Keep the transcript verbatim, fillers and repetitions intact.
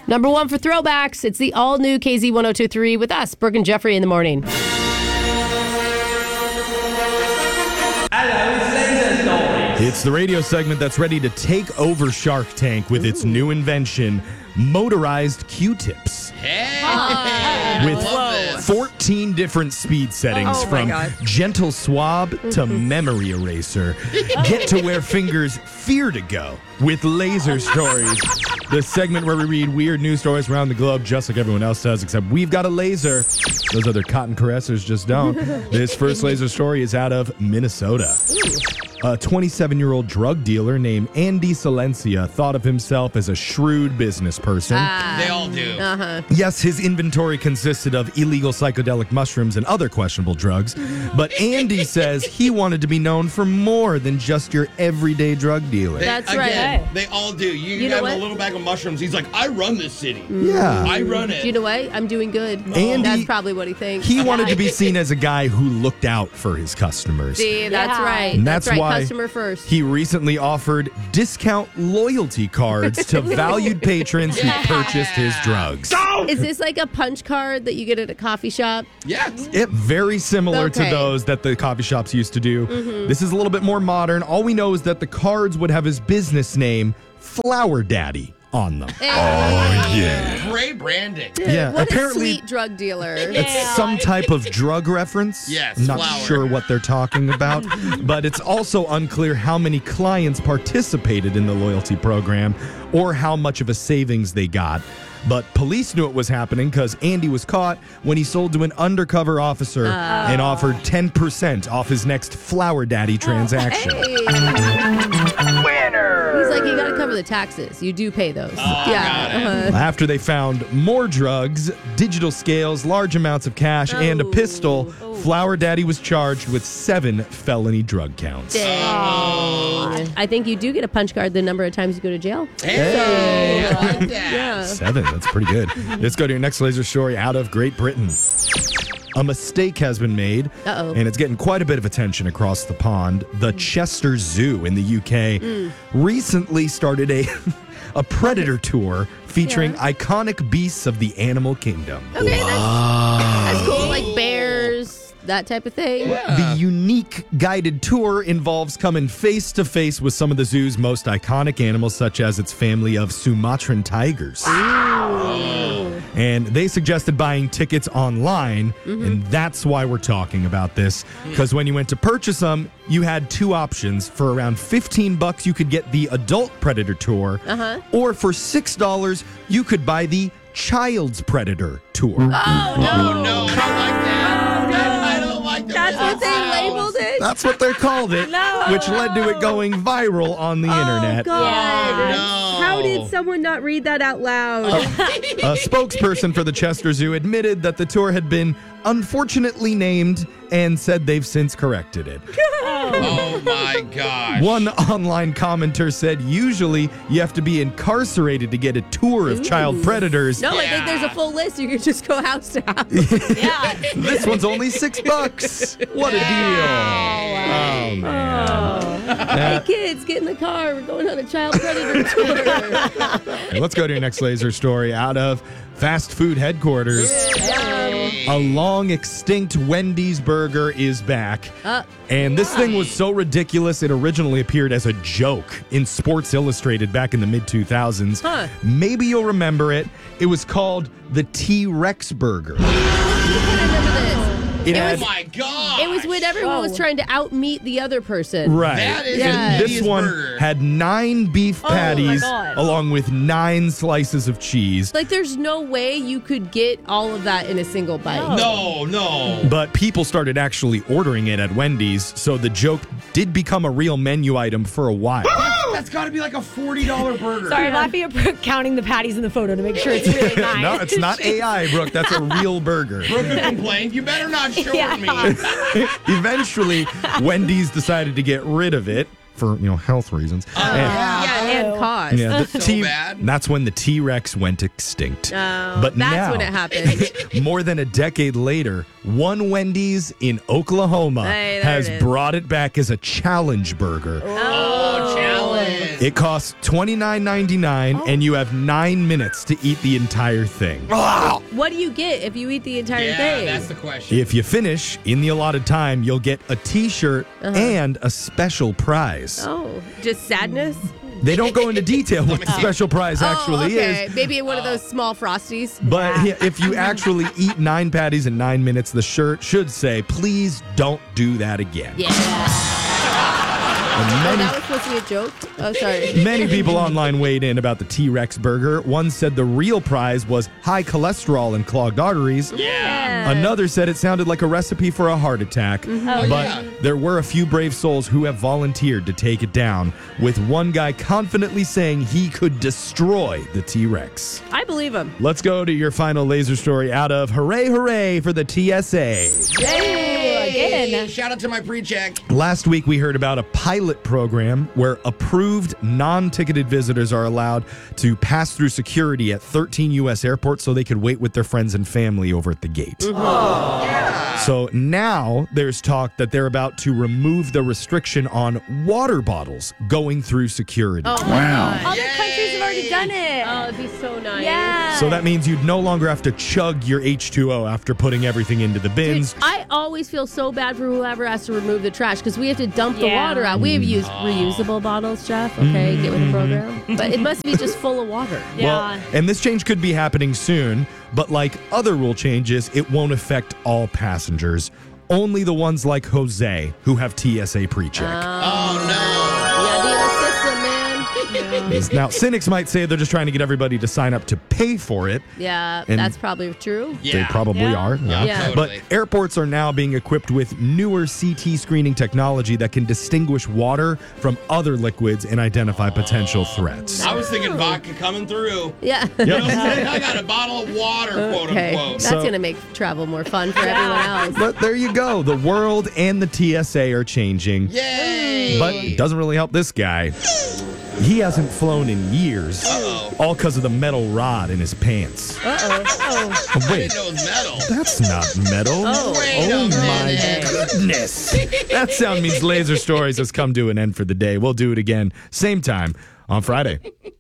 Number one for throwbacks, it's the all-new K Z one oh two point three with us, Brooke and Jeffrey in the morning. It's the radio segment that's ready to take over Shark Tank with its new invention, motorized Q-tips. Hey, With I love this. fourteen different speed settings, Oh, my from God. gentle swab to memory eraser. Get to where fingers fear to go with Laser Stories, the segment where we read weird news stories around the globe just like everyone else does, except we've got a laser. Those other cotton caressers just don't. This first laser story is out of Minnesota. A twenty-seven-year-old drug dealer named Andy Silencia thought of himself as a shrewd business person. They all do. Uh-huh. Yes, his inventory consisted of illegal psychedelic mushrooms and other questionable drugs, but Andy says he wanted to be known for more than just your everyday drug dealer. They- That's again, right. They all do. You, You know have what? a little bag of mushrooms. He's like, I run this city. Yeah. I run it. Do you know what? I'm doing good. Andy- That's probably what he thinks. He wanted to be seen as a guy who looked out for his customers. See, that's Yeah. right. And That's, that's right. why Customer first. He recently offered discount loyalty cards to valued patrons who purchased his drugs. Is this like a punch card that you get at a coffee shop? Yes. It very similar to Okay. those that the coffee shops used to do. This is a little bit more modern. All we know is that the cards would have his business name, Flower Daddy, on them. Hey. Great branding. Yeah, What apparently a sweet drug dealer. it's some type of drug reference. Yes, I'm not flower. sure what they're talking about, but it's also unclear how many clients participated in the loyalty program or how much of a savings they got. But police knew it was happening because Andy was caught when he sold to an undercover officer and offered ten percent off his next Flower Daddy transaction. He's like, you got to cover the taxes. You do pay those. yeah. Uh-huh. After they found more drugs, digital scales, large amounts of cash, and a Oh. pistol, Flower Daddy was charged with seven felony drug counts. Dang. I think you do get a punch card the number of times you go to jail. Hey, I like that. Yeah. Seven, that's pretty good. Let's go to your next laser story out of Great Britain. A mistake has been made, Uh-oh. and it's getting quite a bit of attention across the pond. The Chester Zoo in the U K recently started a a predator tour featuring iconic beasts of the animal kingdom. Okay, that's, that's cool. Like bears, that type of thing. The unique guided tour involves coming face to face with some of the zoo's most iconic animals, such as its family of Sumatran tigers. And they suggested buying tickets online, and that's why we're talking about this. Because when you went to purchase them, you had two options. For around fifteen bucks, you could get the adult predator tour, Uh-huh. or for six dollars, you could buy the child's predator tour. Oh, no, I don't like that. I don't like that. That's what they labeled it. That's what they called it, No. which led to it going viral on the internet. God. No. How did someone not read that out loud? A spokesperson for the Chester Zoo admitted that the tour had been unfortunately named and said they've since corrected it. Oh, my gosh. One online commenter said usually you have to be incarcerated to get a tour of child predators. No, I think there's a full list. You can just go house to house. Yeah. This one's only six bucks. What a deal. Oh, man. Hey, kids, get in the car. We're going on a child predator tour. Okay, let's go to your next laser story out of fast food headquarters. A long extinct Wendy's burger is back. Uh, And this thing was so ridiculous, it originally appeared as a joke in Sports Illustrated back in the mid two thousands. Huh. Maybe you'll remember it. It was called the T-Rex burger. I remember this. It It had Oh, my God. It was when everyone was Whoa. trying to outmeet the other person. Right. That is Yeah. And a this hideous one burger. had nine beef Oh, my patties God. along with nine slices of cheese. Like, there's no way you could get all of that in a single bite. No, no. But people started actually ordering it at Wendy's, so the joke did become a real menu item for a while. That's got to be like a forty dollar burger. Sorry, I'm laughing at Brooke counting the patties in the photo to make sure it's really nine. No, it's not A I, Brooke. That's a real burger. Brooke complained, you better not short Yeah. me. Eventually, Wendy's decided to get rid of it for, you know, health reasons. Uh, And- yeah. Yeah, and cost. yeah, the So T- bad. That's when the T-Rex went extinct. Oh, but that's now, when it happened. more than a decade later, one Wendy's in Oklahoma Hey, there has it is. brought it back as a challenge burger. Oh, challenge. It costs twenty-nine ninety-nine, Oh. and you have nine minutes to eat the entire thing. What do you get if you eat the entire Yeah, thing? that's the question. If you finish in the allotted time, you'll get a T-shirt and a special prize. Oh, just sadness? They don't go into detail what the special prize actually oh, okay. is. Maybe one of those small Frosties. But yeah, if you actually eat nine patties in nine minutes, the shirt should say, please don't do that again. Yeah. And Oh, many, that was supposed to be a joke? Oh, sorry. many people online weighed in about the T-Rex burger. One said the real prize was high cholesterol and clogged arteries. Yeah. Another said it sounded like a recipe for a heart attack. Oh, But yeah. there were a few brave souls who have volunteered to take it down, with one guy confidently saying he could destroy the T-Rex. I believe him. Let's go to your final laser story out of Hooray Hooray for the T S A. Hey, again. Shout out to my pre-check. Last week, we heard about a pilot program where approved non-ticketed visitors are allowed to pass through security at thirteen U S airports so they could wait with their friends and family over at the gate. So now there's talk that they're about to remove the restriction on water bottles going through security. Oh, wow. Other countries have already done it. Oh, it'd be so nice. Yeah. So that means you'd no longer have to chug your H two O after putting everything into the bins. I always feel so bad for whoever has to remove the trash because we have to dump the Yeah. water out. We have used reusable bottles, Jeff. Okay, get with the program. But it must be just full of water. Yeah. Well, and this change could be happening soon, but like other rule changes, it won't affect all passengers. Only the ones like Jose who have T S A pre-check. Oh, no. Yeah, be in the system, man. Now, cynics might say they're just trying to get everybody to sign up to pay for it. Yeah, And- that's probably true. Yeah. They probably Yeah. are. Yeah, Yeah. But totally. airports are now being equipped with newer C T screening technology that can distinguish water from other liquids and identify potential threats. I was thinking vodka coming through. Yeah. You know what I'm saying? I got a bottle of water, quote Okay, unquote. that's So- going to make travel more fun for everyone else. But there you go. The world and the T S A are changing. Yay! But it doesn't really help this guy. He hasn't flown in years. Uh-oh. All because of the metal rod in his pants. Uh-oh. Oh, I wait, didn't know it was metal. that's not metal. Oh. Wait Oh a my minute. goodness. That sound means Laser Stories has come to an end for the day. We'll do it again, same time on Friday.